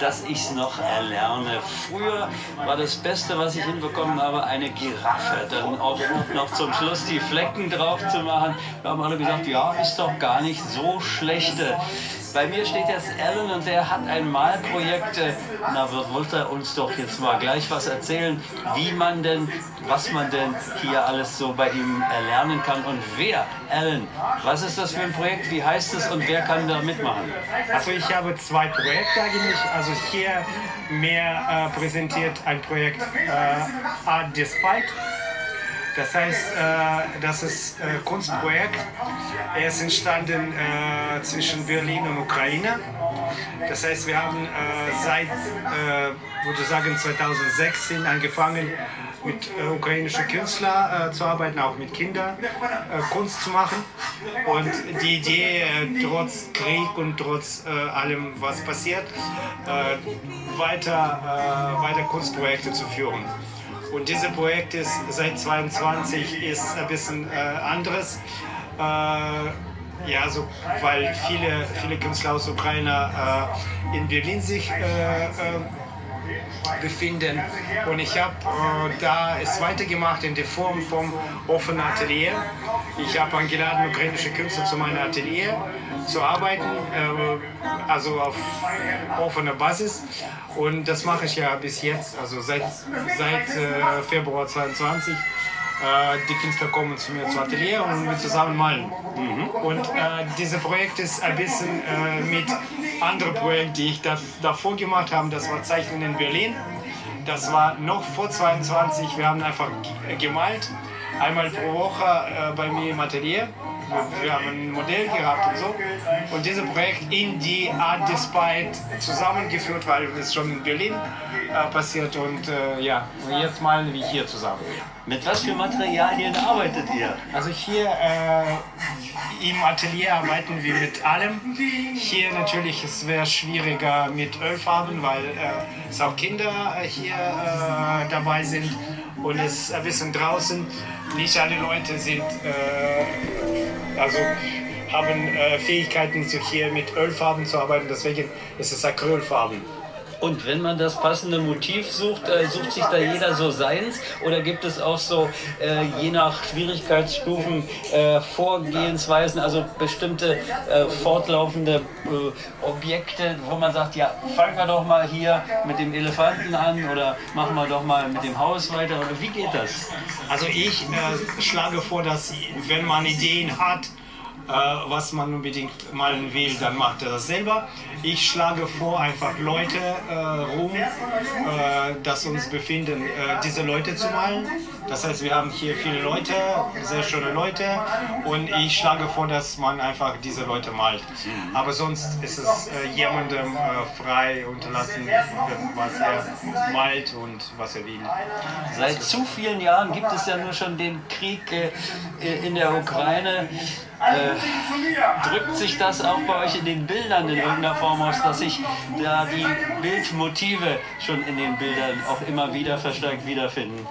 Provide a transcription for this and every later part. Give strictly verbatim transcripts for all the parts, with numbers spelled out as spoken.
dass ich es noch erlerne. Früher war das Beste, was ich hinbekommen habe, eine Giraffe. Dann auch noch zum Schluss die Flecken drauf zu machen. Da haben alle gesagt, ja, ist doch gar nicht so schlecht. Bei mir steht jetzt Alan und der hat ein Malprojekt. Na, wollte er uns doch jetzt mal gleich was erzählen, wie man denn, was man denn hier alles so bei ihm erlernen kann und wer. Alan, was ist das für ein Projekt, wie heißt es und wer kann da mitmachen? Also ich habe zwei Projekte eigentlich. Also hier mehr äh, präsentiert ein Projekt äh, Art Despite. Das heißt, äh, das ist ein äh, Kunstprojekt. Er ist entstanden äh, zwischen Berlin und Ukraine. Das heißt, wir haben äh, seit, äh, würde sagen, zweitausendsechzehn angefangen, mit äh, ukrainischen Künstlern äh, zu arbeiten, auch mit Kindern äh, Kunst zu machen. Und die Idee, äh, trotz Krieg und trotz äh, allem, was passiert, äh, weiter, äh, weiter Kunstprojekte zu führen. Und dieses Projekt ist seit zweiundzwanzig ist ein bisschen äh, anderes, äh, ja, so, weil viele, viele Künstler aus Ukraine äh, in Berlin sich äh, äh, befinden. Und ich habe äh, da es weitergemacht in der Form vom offenen Atelier. Ich habe eingeladen, ukrainische Künstler zu meinem Atelier zu arbeiten, äh, also auf offener Basis. Und das mache ich ja bis jetzt, also seit, seit äh, Februar zweitausendzweiundzwanzig. Äh, die Künstler kommen zu mir zum Atelier und wir zusammen malen. Mhm. Und äh, dieses Projekt ist ein bisschen äh, mit anderen Projekten, die ich da, davor gemacht habe. Das war Zeichnen in Berlin. Das war noch vor zweiundzwanzig. Wir haben einfach gemalt, einmal pro Woche äh, bei mir im Atelier. Wir haben ein Modell gehabt und so. Und dieses Projekt in die Art Despite zusammengeführt, weil es schon in Berlin äh, passiert. Und äh, ja, jetzt malen wir hier zusammen. Mit was für Materialien arbeitet ihr? Also hier äh, im Atelier arbeiten wir mit allem. Hier natürlich es wäre schwieriger mit Ölfarben, weil äh, es auch Kinder hier äh, dabei sind und es ist ein bisschen draußen. Nicht alle Leute sind äh, also haben äh, Fähigkeiten, so hier mit Ölfarben zu arbeiten. Deswegen ist es Acrylfarben. Und wenn man das passende Motiv sucht, äh, sucht sich da jeder so seins? Oder gibt es auch so, äh, je nach Schwierigkeitsstufen, äh, Vorgehensweisen, also bestimmte äh, fortlaufende äh, Objekte, wo man sagt, ja, fangen wir doch mal hier mit dem Elefanten an oder machen wir doch mal mit dem Haus weiter? Oder wie geht das? Also ich äh, schlage vor, dass wenn man Ideen hat, äh, was man unbedingt malen will, dann macht er das selber. Ich schlage vor, einfach Leute äh, rum, äh, das uns befinden, äh, diese Leute zu malen. Das heißt, wir haben hier viele Leute, sehr schöne Leute, und ich schlage vor, dass man einfach diese Leute malt. Aber sonst ist es äh, jemandem äh, frei unterlassen, was er malt und was er will. Seit zu vielen Jahren gibt es ja nur schon den Krieg äh, in der Ukraine. Äh, drückt sich das auch bei euch in den Bildern in irgendeiner Form aus, dass sich da die Bildmotive schon in den Bildern auch immer wieder verstärkt wiederfinden?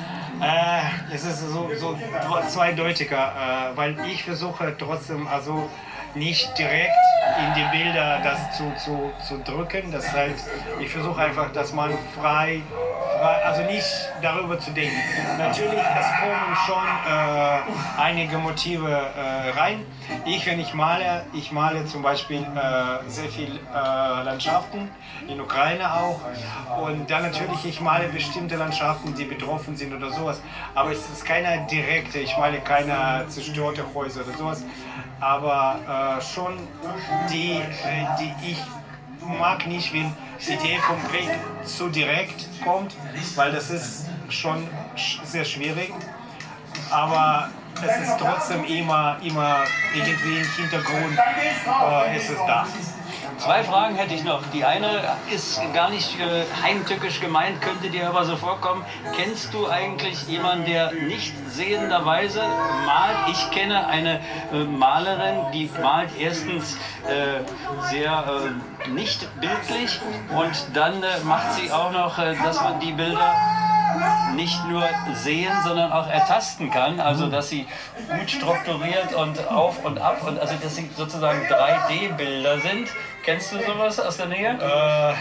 Äh, es ist so, so zweideutiger, äh, weil ich versuche trotzdem also nicht direkt in die Bilder das zu, zu, zu drücken. Das heißt, ich versuche einfach, dass man frei, frei, also nicht darüber zu denken. Natürlich, es kommen schon äh, einige Motive äh, rein. Ich, wenn ich male, ich male zum Beispiel äh, sehr viel äh, Landschaften, in Ukraine auch. Und dann natürlich, ich male bestimmte Landschaften, die betroffen sind oder sowas. Aber es ist keine direkte, ich male keine zerstörte Häuser oder sowas. Aber äh, schon die, äh, die ich mag nicht, wenn die Idee vom Krieg zu direkt kommt, weil das ist schon sehr schwierig. Aber es ist trotzdem immer, immer irgendwie im Hintergrund äh, ist es da. Zwei Fragen hätte ich noch. Die eine ist gar nicht äh, heimtückisch gemeint, könnte dir aber so vorkommen. Kennst du eigentlich jemanden, der nicht sehenderweise malt? Ich kenne eine äh, Malerin, die malt erstens äh, sehr äh, nicht bildlich und dann äh, macht sie auch noch, äh, dass man die Bilder nicht nur sehen, sondern auch ertasten kann, also dass sie gut strukturiert und auf und ab und also dass sie sozusagen drei D Bilder sind. Kennst du sowas aus der Nähe? Äh,